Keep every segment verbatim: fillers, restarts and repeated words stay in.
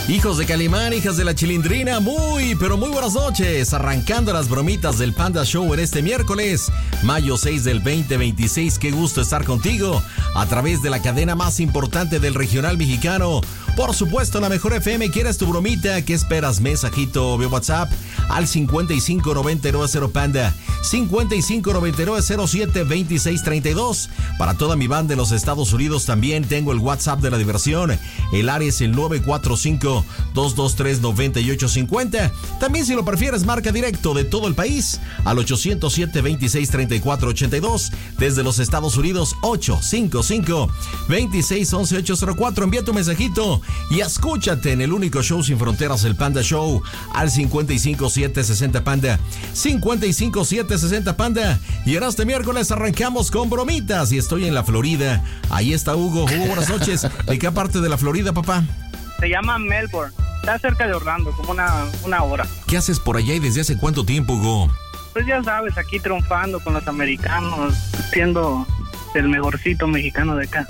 Hijos de Calimán, hijas de la Chilindrina, muy, pero muy buenas noches. Arrancando las bromitas del Panda Show en este miércoles, mayo seis del veinte veintiséis. Qué gusto estar contigo a través de la cadena más importante del regional mexicano. Por supuesto, la mejor F M. ¿Quieres tu bromita? ¿Qué esperas? Mensajito vía WhatsApp al cincuenta y cinco noventa y nueve cero Panda, cincuenta y cinco noventa y nueve cero siete veintiséis treinta y dos. Para toda mi banda de los Estados Unidos también tengo el WhatsApp de la diversión. El área es el nueve cuatro cinco, dos dos tres, nueve ocho cinco cero. También, si lo prefieres, marca directo de todo el país al ochocientos siete, veintiséis, treinta y cuatro ochenta y dos. Desde los Estados Unidos, ocho cinco cinco, veintiséis, once, ocho cero cuatro. Envía tu mensajito y escúchate en el único show sin fronteras, el Panda Show, al cincuenta y cinco siete sesenta Panda, cincuenta y cinco siete sesenta Panda. Y en este miércoles arrancamos con bromitas y estoy en la Florida. Ahí está Hugo. Hugo, buenas noches. ¿De qué parte de la Florida, papá? Se llama Melbourne. Está cerca de Orlando, como una, una hora. ¿Qué haces por allá y desde hace cuánto tiempo, Hugo? Pues ya sabes, aquí triunfando con los americanos, siendo el mejorcito mexicano de acá.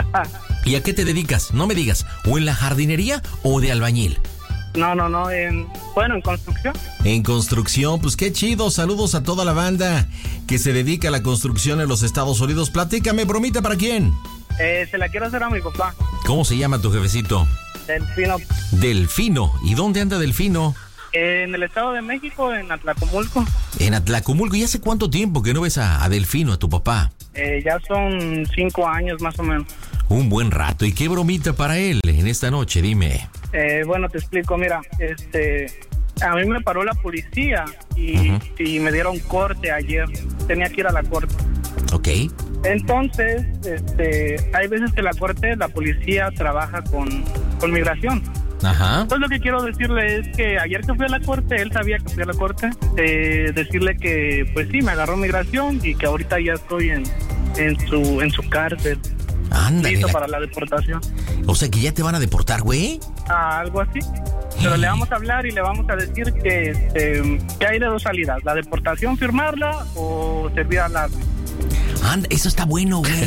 ¿Y a qué te dedicas? No me digas, ¿o en la jardinería o de albañil? No, no, no, en, bueno, en construcción. En construcción, pues qué chido. Saludos a toda la banda que se dedica a la construcción en los Estados Unidos. Platícame, bromita, ¿para quién? Eh, se la quiero hacer a mi papá. ¿Cómo se llama tu jefecito? Delfino. Delfino. ¿Y dónde anda Delfino? Eh, en el Estado de México, en Atlacomulco. En Atlacomulco. ¿Y hace cuánto tiempo que no ves a, a Delfino, a tu papá? Eh, ya son cinco años más o menos. Un buen rato. ¿Y qué bromita para él en esta noche? Dime. Eh, bueno, te explico. Mira, este, a mí me paró la policía y, uh-huh. y me dieron corte ayer. Tenía que ir a la corte. Ok. Entonces, este, hay veces que la corte, la policía trabaja con, con migración. Ajá. Entonces lo que quiero decirle es que ayer que fui a la corte, él sabía que fui a la corte, eh, decirle que pues sí, me agarró migración y que ahorita ya estoy en, en su en su cárcel. Ándale, listo la... para la deportación. O sea que ya te van a deportar, güey. Ah, algo así. Pero le vamos a hablar y le vamos a decir que, este, que hay de dos salidas, la deportación, firmarla o servir al árbitro. Anda, eso está bueno, güey.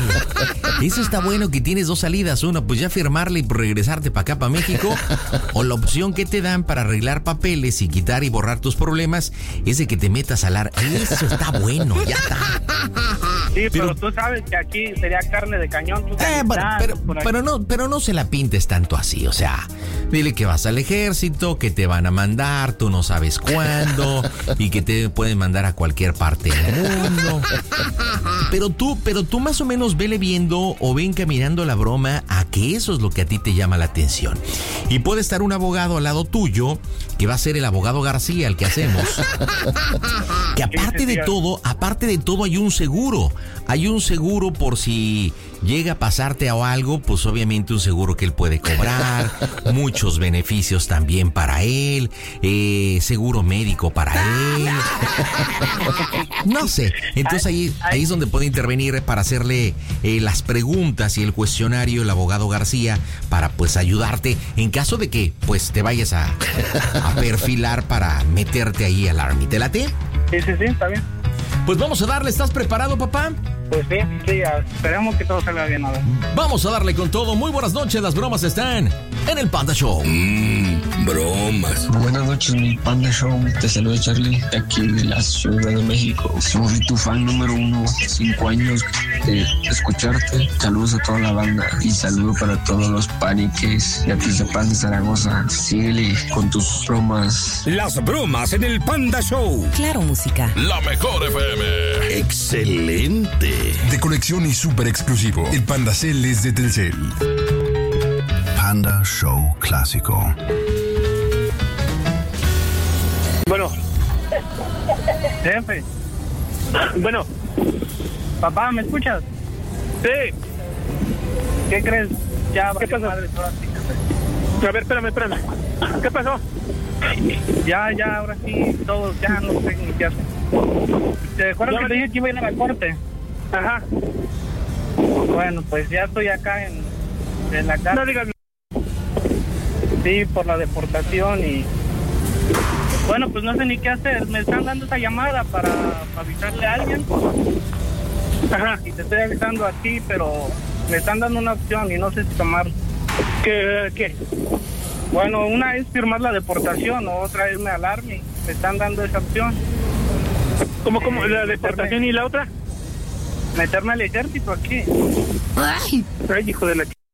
Eso está bueno, que tienes dos salidas. Una, pues ya firmarle y regresarte para acá, para México. O la opción que te dan para arreglar papeles y quitar y borrar tus problemas es de que te metas al ar. Eso está bueno, ya está. Sí, pero, pero tú sabes que aquí sería carne de cañón. Tú eh, bueno, pero, pero, no, pero no se la pintes tanto así. O sea, dile que vas al ejército, que te van a mandar, tú no sabes cuándo, y que te pueden mandar a cualquier parte del mundo. Pero tú, pero tú más o menos vele viendo o ven caminando la broma a que eso es lo que a ti te llama la atención. Y puede estar un abogado al lado tuyo, que va a ser el abogado García, el que hacemos. Que aparte de todo, aparte de todo hay un seguro. Hay un seguro por si llega a pasarte o algo, pues obviamente un seguro que él puede cobrar, muchos beneficios también para él, eh, seguro médico para él. No sé, entonces ahí, ahí es donde puede intervenir para hacerle eh, las preguntas y el cuestionario el abogado García para pues ayudarte en caso de que pues te vayas a, a perfilar para meterte ahí al Army. ¿Te late? Sí, sí, sí, está bien. Pues vamos a darle, ¿estás preparado, papá? Pues sí, sí, esperemos que todo salga bien ahora. Vamos a darle con todo. Muy buenas noches, las bromas están en el Panda Show. Mmm, bromas. Buenas noches, mi Panda Show. Te saluda Charlie, de aquí de la Ciudad de México. Soy tu fan número uno, cinco años de escucharte. Saludos a toda la banda y saludo para todos los paniques de Atizapán de Zaragoza. Síguele con tus bromas. Las bromas en el Panda Show. Claro, música. La mejor F M. Excelente. De colección y súper exclusivo. El Panda Cel es de Telcel. Panda Show Clásico. Bueno. Jefe. Bueno. Papá, ¿me escuchas? Sí. ¿Qué crees? Ya, ¿qué pasó? Madre, ahora sí, jefe. A ver, espérame, espérame. ¿Qué pasó? Ya, ya, ahora sí, todos ya no sé ni qué hacer. ¿Te acuerdas que te dije que iba a ir a la corte? Ajá. Bueno, pues ya estoy acá en, en la casa. No digas. Sí, por la deportación y... Bueno, pues no sé ni qué hacer. Me están dando esa llamada para, para avisarle a alguien. Ajá. Y te estoy avisando a ti, pero me están dando una opción y no sé si tomar... ¿Qué? ¿Qué? Bueno, una es firmar la deportación, o otra es irme al Army. Me están dando esa opción. ¿Cómo, cómo? Eh, ¿La deportación meterme, y la otra? Meterme al ejército aquí. Ay, Ay hijo de la ch...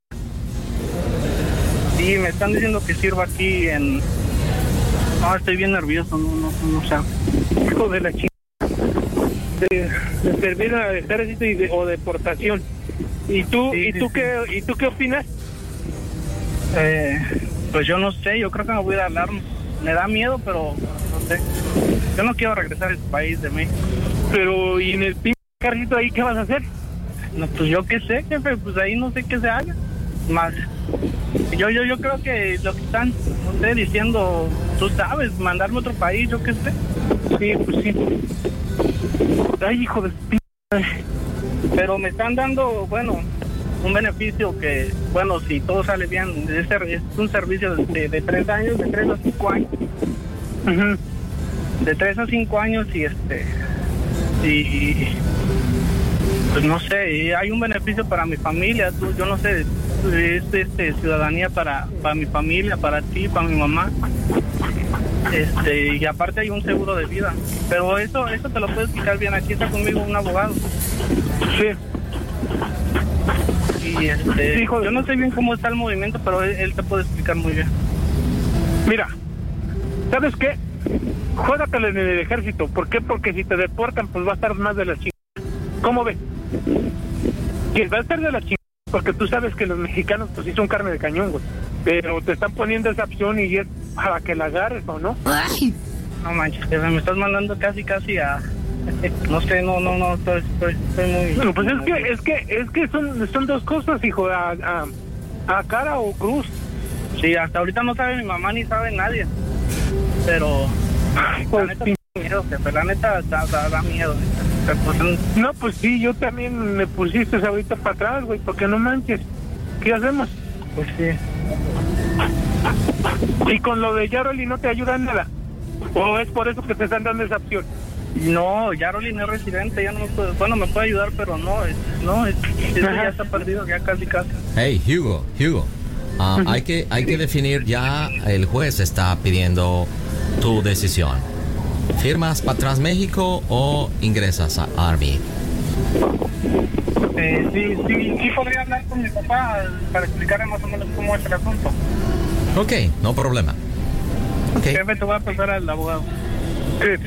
Sí, me están diciendo que sirva aquí en... No, estoy bien nervioso, no, no, no sé. Hijo de la ch... De, de servir al ejército y de, o deportación. ¿Y tú, Sí, y sí, tú sí. qué, y tú qué opinas? Eh, pues yo no sé, yo creo que me voy a dar alarma. Me da miedo, pero no sé. Yo no quiero regresar a este país de México. Pero, ¿y en el pinche ejército ahí qué vas a hacer? No, pues yo qué sé, jefe, pues ahí no sé qué se haga. Más, yo, yo, yo creo que lo que están, no sé, diciendo, tú sabes, mandarme a otro país, yo qué sé. Sí, pues sí. Ay, hijo de p... Pero me están dando, bueno, un beneficio que, bueno, si todo sale bien, es, es un servicio de, de tres años, de tres a cinco años. Uh-huh. De tres a cinco años y este, y pues no sé, y hay un beneficio para mi familia, tú, yo no sé, es este, ciudadanía para, para mi familia, para ti, para mi mamá. Este, y aparte hay un seguro de vida. Pero eso, eso te lo puedes explicar bien. Aquí está conmigo un abogado. Sí. Y este, Sí, hijo de- yo no sé bien cómo está el movimiento, pero él, él te puede explicar muy bien. Mira, ¿sabes qué? Jódatelo en el ejército. ¿Por qué? Porque si te deportan, pues va a estar más de la chingada. ¿Cómo ves? Que va a estar de la chingada, porque tú sabes que los mexicanos, pues sí son carne de cañón, güey. Pero te están poniendo esa opción y es para que la agarres, ¿o no? No manches, jefe, me estás mandando casi, casi a... No sé, no, no, no, estoy, estoy, estoy muy... Bueno, pues es que, es que, es que son, son dos cosas, hijo, a, a, a cara o cruz. Sí, hasta ahorita no sabe mi mamá ni sabe nadie. Pero... Ay, La pues, neta sí. da miedo, jefe, la neta da, da, da miedo. neta. Pues, No, pues sí, yo también me pusiste ahorita para atrás, güey, porque no manches. ¿Qué hacemos? pues sí. Y con lo de Yaroli no te ayuda en nada. ¿O es por eso que te están dando esa opción? No, Yaroli no es residente, ya no me puede, bueno, me puede ayudar, pero no, es, no, es, eso Ajá. ya está perdido, ya casi, casi. Hey, Hugo, Hugo. ah, hay que hay que definir ya, el juez está pidiendo tu decisión. ¿Firmas para atrás México o ingresas a Army? Eh, sí, sí, sí podría hablar con mi papá para explicarle más o menos cómo es el asunto. Ok, no problema. Ok. Jefe, te voy a pasar al abogado. Sí,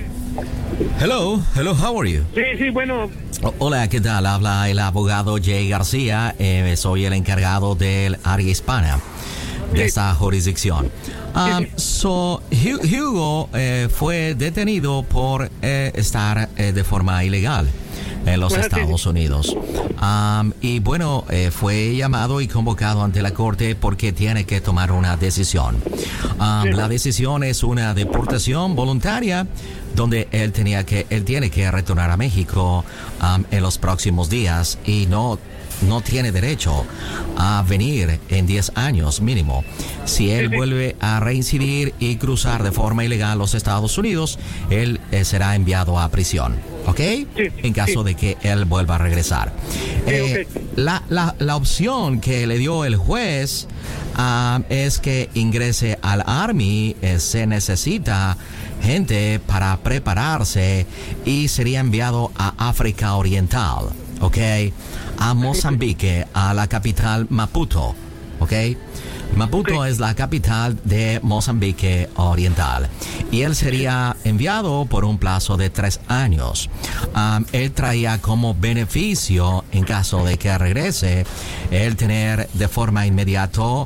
Hello, hello, how are you? sí, sí, bueno, O- Hola, ¿qué tal? Habla el abogado Jay García. Eh, soy el encargado del área hispana de esta jurisdicción. Um, so, Hu- Hugo eh, fue detenido por eh, estar eh, de forma ilegal en los Bueno, sí, Estados Unidos. Um, y bueno, eh, fue llamado y convocado ante la corte porque tiene que tomar una decisión. Um, la decisión es una deportación voluntaria donde él tenía que él tiene que retornar a México um, en los próximos días y no no tiene derecho a venir en diez años mínimo. Si él vuelve a reincidir y cruzar de forma ilegal los Estados Unidos, él eh, será enviado a prisión, ¿ok? En caso de que él vuelva a regresar. Eh, la, la, la opción que le dio el juez ah, es que ingrese al Army. Eh, se necesita gente para prepararse y sería enviado a África Oriental, ¿ok? A Mozambique, a la capital Maputo, ¿ok? Maputo es la capital de Mozambique Oriental y él sería enviado por un plazo de tres años. Um, él traía como beneficio, en caso de que regrese, el tener de forma inmediata um,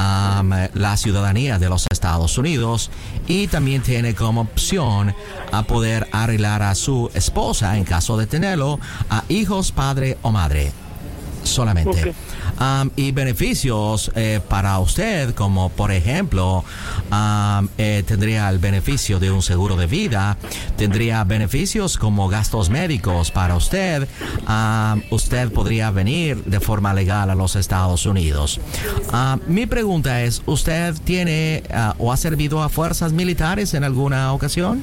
la ciudadanía de los Estados Unidos y también tiene como opción a poder arreglar a su esposa, en caso de tenerlo, a hijos, padre o madre. Solamente. Okay. Um, y beneficios eh, para usted, como por ejemplo, um, eh, tendría el beneficio de un seguro de vida, tendría beneficios como gastos médicos para usted, um, usted podría venir de forma legal a los Estados Unidos. Um, mi pregunta es, ¿usted tiene uh, o ha servido a fuerzas militares en alguna ocasión?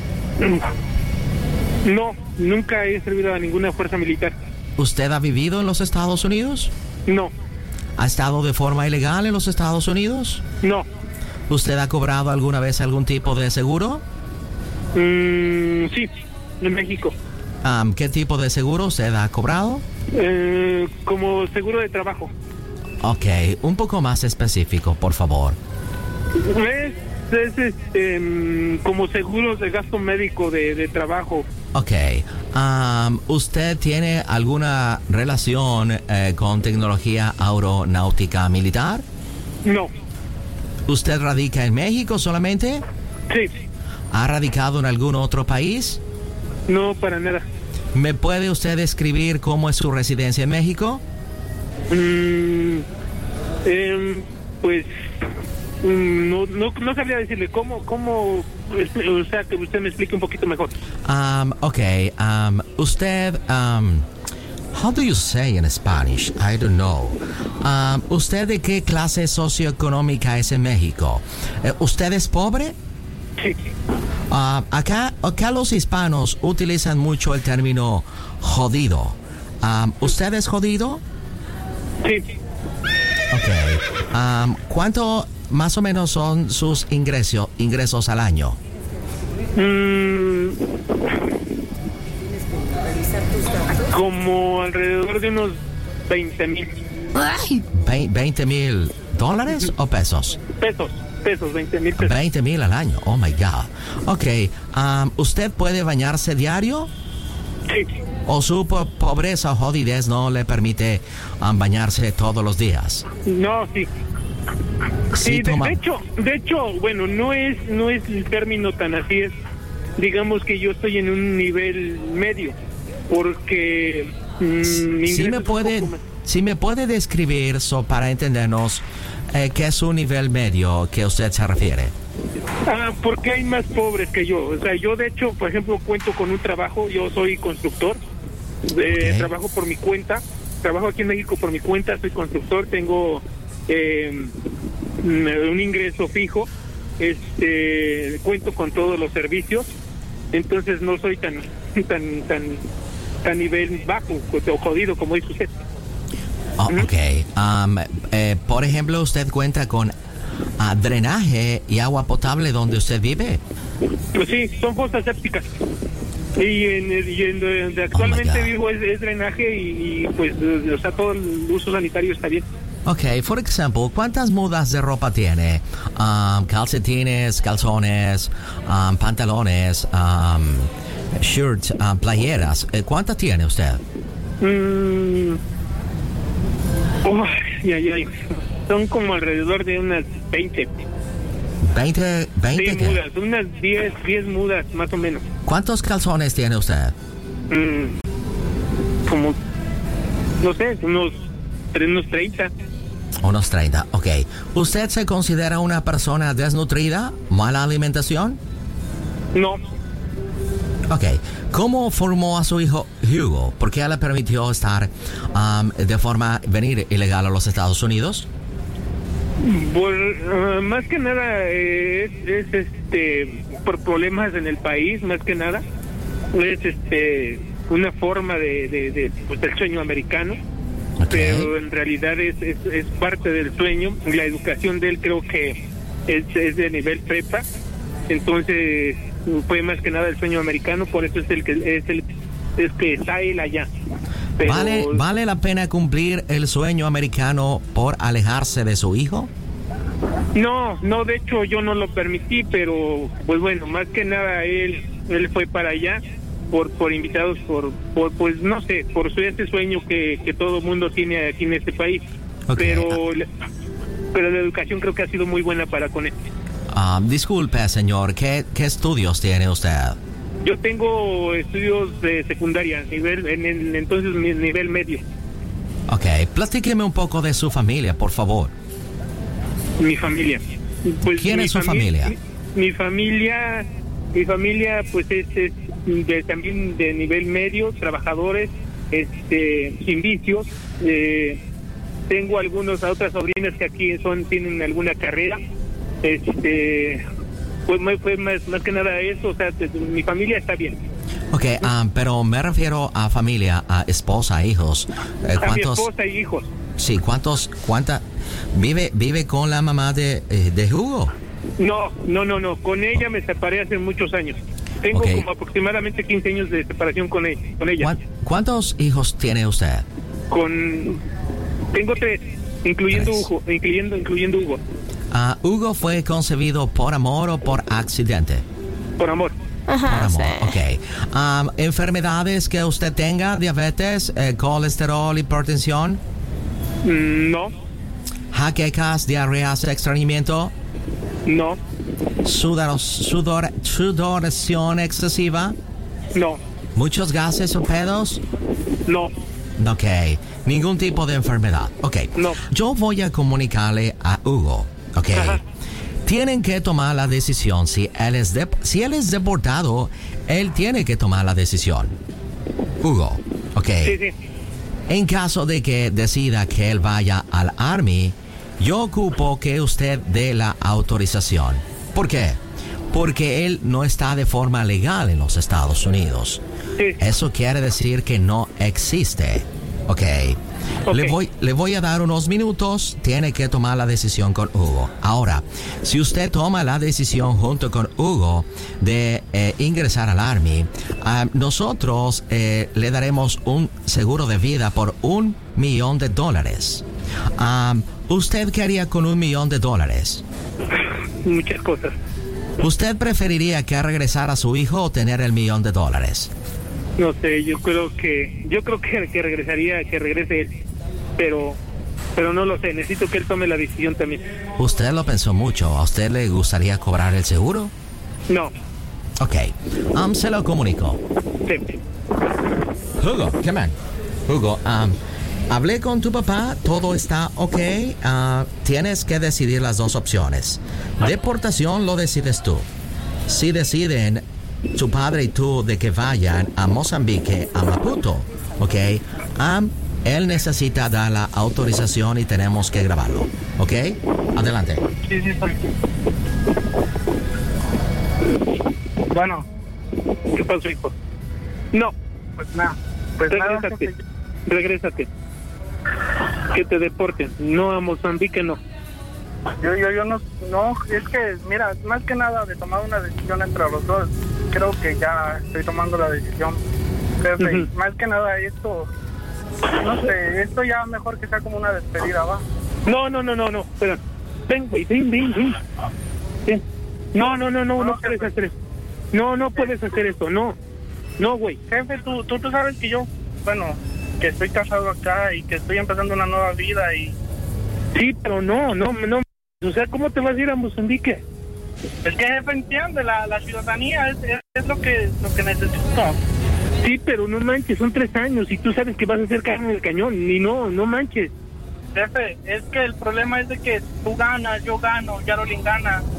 no, nunca he servido a ninguna fuerza militar. ¿Usted ha vivido en los Estados Unidos? No, ¿Ha estado de forma ilegal en los Estados Unidos? no, ¿Usted ha cobrado alguna vez algún tipo de seguro? Mm, sí, en México. Um, ¿Qué tipo de seguro usted ha cobrado? Eh, como seguro de trabajo. Ok, un poco más específico, por favor. Es, es este, mm, como seguros de gasto médico de, de trabajo. Ok, um, ¿usted tiene alguna relación eh, con tecnología aeronáutica militar? No. ¿Usted radica en México solamente? Sí. ¿Ha radicado en algún otro país? No, para nada. ¿Me puede usted describir cómo es su residencia en México? Mm, eh, pues mm, no, no, no sabría decirle cómo, cómo, o sea, que usted me explique un poquito mejor. Um, ok, um, usted, um, how do you say in Spanish? I don't know. Um, ¿Usted de qué clase socioeconómica es en México? Eh, ¿Usted es pobre? Sí. Uh, acá, acá los hispanos utilizan mucho el término jodido. Um, ¿Usted es jodido? Sí. Ok. Um, ¿Cuánto más o menos son sus ingresos, ingresos al año? Mm, como alrededor de unos veinte mil. ¿veinte mil dólares o pesos? Pesos, pesos, veinte mil pesos. veinte mil al año, oh my God. Ok, um, ¿usted puede bañarse diario? Sí. ¿O su po- pobreza o jodidez no le permite um, bañarse todos los días? No, sí. Sí, Sí, de, toma- de hecho, de hecho, bueno, no es, no es el término tan así, es, digamos que yo estoy en un nivel medio, porque mm, mi Sí ingreso me es un puede, poco más. sí me puede describir, so, para entendernos, eh, qué es un nivel medio que usted se refiere. Ah, porque hay más pobres que yo. O sea, yo de hecho, por ejemplo, cuento con un trabajo, yo soy constructor, eh, Ok. trabajo por mi cuenta, trabajo aquí en México por mi cuenta, soy constructor, tengo eh, un ingreso fijo, este, cuento con todos los servicios, entonces no soy tan, tan, tan, tan nivel bajo o jodido como dice usted. Oh, ok. Um, eh, por ejemplo, ¿usted cuenta con ah, drenaje y agua potable donde usted vive? Pues sí, son fosas sépticas. Y en, el- y en donde actualmente God. vivo es, es drenaje y, y, pues, eh, o sea, todo el uso sanitario está bien. Ok, por ejemplo, ¿cuántas mudas de ropa tiene? Um, calcetines, calzones, um, pantalones, um, shirts, um, playeras. Eh, ¿Cuántas tiene usted? Mm. Oh, ya, ya, ya. Son como alrededor de unas veinte. ¿veinte? ¿veinte Sí, qué? mudas, unas diez, diez mudas más o menos. ¿Cuántos calzones tiene usted? Mm. Como, no sé, unos, unos treinta. Unos treinta, ok. ¿Usted se considera una persona desnutrida? ¿Mala alimentación? No. Ok. ¿Cómo formó a su hijo Hugo? ¿Por qué le permitió estar um, de forma, venir ilegal a los Estados Unidos? Por, uh, más que nada eh, es, es este por problemas en el país, más que nada es este una forma de, de, de pues, del sueño americano, Ok. pero en realidad es, es, es parte del sueño. La educación de él creo que es, es de nivel prepa, entonces fue más que nada el sueño americano, por eso es el que es el es que está él allá. Pero, ¿Vale, ¿Vale la pena cumplir el sueño americano por alejarse de su hijo? No, no, de hecho yo no lo permití, pero pues bueno, más que nada él él fue para allá por por invitados, por, por pues no sé, por su ese sueño que, que todo mundo tiene aquí en este país. Ok. Pero la- pero la educación creo que ha sido muy buena para con él. Ah, disculpe, señor, ¿qué, ¿qué estudios tiene usted? Yo tengo estudios de secundaria, nivel en el entonces mi nivel medio. Ok, platíqueme un poco de su familia, por favor. Mi familia. Pues ¿Quién mi es su fami- familia? Mi, mi familia, mi familia, pues es, es de, también de nivel medio, trabajadores, este, sin vicios. Eh, tengo algunos otras sobrinas que aquí son tienen alguna carrera. Este, pues más, fue más, más que nada eso. O sea, te- mi familia está bien. Ok, ah, pero me refiero a familia, a esposa, hijos. Eh, A mi ¿Cuántos? esposa y hijos. Sí, ¿cuántos? ¿Cuánta? ¿Vive, vive con la mamá de, eh, de Hugo? No, no, no, no. Con ella me separé hace muchos años. Tengo Okay. como aproximadamente quince años de separación con ella. Con ella. ¿Cuán- ¿Cuántos hijos tiene usted? Con tengo tres, incluyendo Tres. Hugo, incluyendo incluyendo Hugo, Ah, ¿Hugo fue concebido por amor o por accidente? por amor. Por Ajá, amor, sí. ok. Um, ¿Enfermedades que usted tenga? ¿Diabetes, eh, colesterol, hipertensión? Mm, No, ¿Jaquecas, diarreas, estreñimiento? no, Sudor, sudor, sudoración excesiva? no, ¿Muchos gases o pedos? no, Ok. Ningún tipo de enfermedad. Ok. No. Yo voy a comunicarle a Hugo. Ok. Ajá. Tienen que tomar la decisión. Si él es de- si él es deportado, él tiene que tomar la decisión. Hugo. Ok. sí, sí. En caso de que decida que él vaya al Army, yo ocupo que usted dé la autorización. ¿Por qué? Porque él no está de forma legal en los Estados Unidos. Sí. Eso quiere decir que no existe. Ok. Ok. Le, voy, le voy a dar unos minutos. Tiene que tomar la decisión con Hugo. Ahora, si usted toma la decisión junto con Hugo de eh, ingresar al Army, ah, nosotros eh, le daremos un seguro de vida por un millón de dólares. Ah, ¿Usted qué haría con un millón de dólares? Muchas cosas. ¿Usted preferiría que regresara a su hijo o tener el millón de dólares? No sé, yo creo que yo creo que, que regresaría, que regrese él, pero pero no lo sé. Necesito que él tome la decisión también. Usted lo pensó mucho. ¿A usted le gustaría cobrar el seguro? No, Ok. Um, se lo comunico. sí. Hugo, come on. Hugo, um, hablé con tu papá, todo está ok. Uh, tienes que decidir las dos opciones. Deportación lo decides tú. Si deciden tu padre y tú de que vayan a Mozambique, a Maputo, ok, um, él necesita dar la autorización y tenemos que grabarlo, ok. Adelante. Sí, sí, estoy. Bueno, ¿Qué pasó, hijo? No, pues nada. Pues nada, regrésate, jefe. regrésate. Que te deporten. No, a Mozambique no. Yo, yo, yo no, no, es que, mira, más que nada de tomar una decisión entre los dos, creo que ya estoy tomando la decisión. Jefe, Ujú. más que nada esto, no sé, esto ya mejor que sea como una despedida, ¿va? No, no, no, no, no. Espera. Ven, güey, ven, ven, ven. Ven. No, no, no, no, no No, puedes jefe. hacer eso. No, no puedes hacer esto, no. No, güey. Jefe, tú, tú, tú sabes que yo, bueno, que estoy casado acá y que estoy empezando una nueva vida y Sí, pero no, no, no. O sea, ¿cómo te vas a ir a Mozambique? es que jefe entiende, la, la ciudadanía es, es, es lo que lo que necesito. Sí, pero no manches, son tres años y tú sabes que vas a hacer carne en el cañón. Y no, no manches. Jefe, es que el problema es de que tú ganas, yo gano, Yarolin gana.